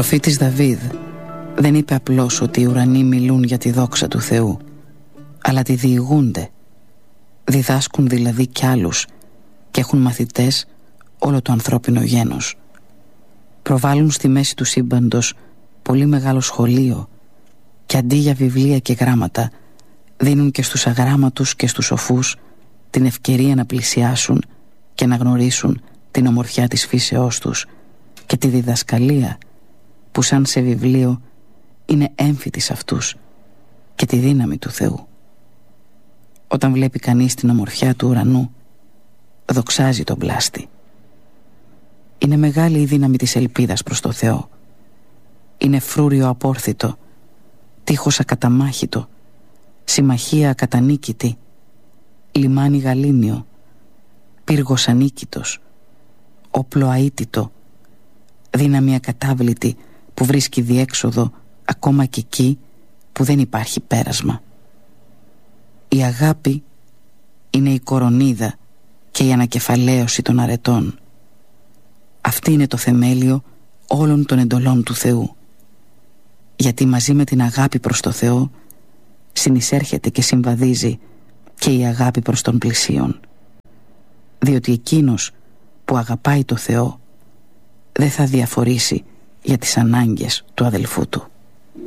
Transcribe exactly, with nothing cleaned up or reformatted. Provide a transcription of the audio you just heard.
προφήτης Δαβίδ δεν είπε απλώς ότι οι ουρανοί μιλούν για τη δόξα του Θεού, αλλά τη διηγούνται. Διδάσκουν δηλαδή κι άλλους και έχουν μαθητές όλο το ανθρώπινο γένος. Προβάλλουν στη μέση του σύμπαντος πολύ μεγάλο σχολείο και αντί για βιβλία και γράμματα δίνουν και στους αγράμματους και στους σοφούς την ευκαιρία να πλησιάσουν και να γνωρίσουν την ομορφιά της φύσεώς τους και τη διδασκαλία που σαν σε βιβλίο είναι έμφυτη σε αυτούς και τη δύναμη του Θεού. Όταν βλέπει κανείς την ομορφιά του ουρανού, δοξάζει τον πλάστη. Είναι μεγάλη η δύναμη της ελπίδας προς το Θεό. Είναι φρούριο απόρθητο, τείχος ακαταμάχητο, συμμαχία ακατανίκητη, λιμάνι γαλήνιο, πύργος ανίκητος, όπλο αίτητο, δύναμη ακατάβλητη που βρίσκει διέξοδο ακόμα και εκεί που δεν υπάρχει πέρασμα. Η αγάπη είναι η κορονίδα και η ανακεφαλαίωση των αρετών. Αυτή είναι το θεμέλιο όλων των εντολών του Θεού, γιατί μαζί με την αγάπη προς το Θεό συνεισέρχεται και συμβαδίζει και η αγάπη προς τον πλησίον, διότι εκείνος που αγαπάει το Θεό δεν θα διαφορήσει για τις ανάγκες του αδελφού του.